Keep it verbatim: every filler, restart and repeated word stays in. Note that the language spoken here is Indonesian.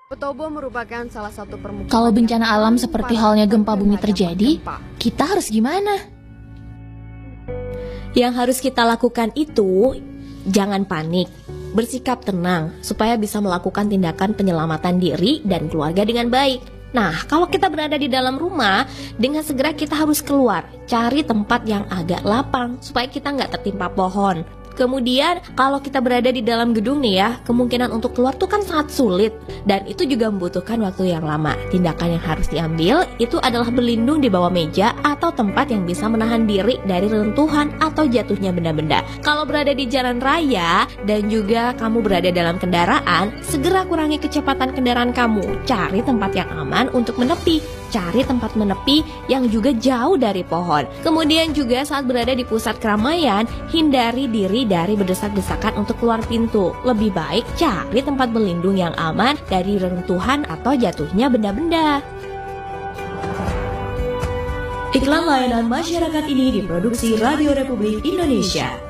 Otobo merupakan salah satu permukiman. Kalau bencana alam seperti halnya gempa bumi terjadi, kita harus gimana? Yang harus kita lakukan itu, jangan panik, bersikap tenang, supaya bisa melakukan tindakan penyelamatan diri dan keluarga dengan baik. Nah, kalau kita berada di dalam rumah, dengan segera kita harus keluar, cari tempat yang agak lapang, supaya kita nggak tertimpa pohon. Kemudian kalau kita berada di dalam gedung nih ya, kemungkinan untuk keluar tuh kan sangat sulit, dan itu juga membutuhkan waktu yang lama. Tindakan yang harus diambil itu adalah berlindung di bawah meja atau tempat yang bisa menahan diri dari reruntuhan atau jatuhnya benda-benda. Kalau berada di jalan raya dan juga kamu berada dalam kendaraan, segera kurangi kecepatan kendaraan kamu. Cari tempat yang aman untuk menepi. Cari tempat menepi yang juga jauh dari pohon. Kemudian juga saat berada di pusat keramaian, hindari diri dari berdesak-desakan untuk keluar pintu. Lebih baik cari tempat berlindung yang aman dari reruntuhan atau jatuhnya benda-benda. Iklan layanan masyarakat ini diproduksi Radio Republik Indonesia.